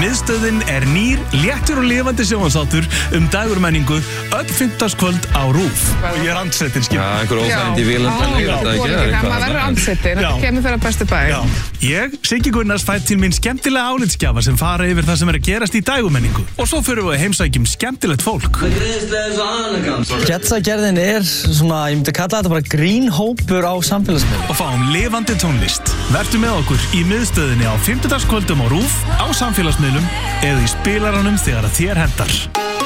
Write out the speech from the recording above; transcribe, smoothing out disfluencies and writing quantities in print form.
Miðstöðin nýr, léttur og lifandi sjónvarpsþáttur dægurmenningu öll fimmtudagskvöld á RÚV. Ég andsettin, skil. Já, einhver óþægindi í vélinni, maður verður andsettin, þetta kemur fyrir að bestu bæ. Ég, Siggi Gunnars, fæ til mín skemmtilega álitsgjafa sem fara yfir það sem að gerast í dægurmenningu. Og svo förum við að heimsækjum skemmtilegt fólk. Getsagerðin svona, ég myndi kalla þetta bara grínhópur á samfélagsmiðlum. Og fáum lifandi tónlist. Vertu með okkur í Miðstöðinni á fimmtudagskvöldum á RÚV, á samfélagsmiðlum eða í spilaranum þegar að þér hentar.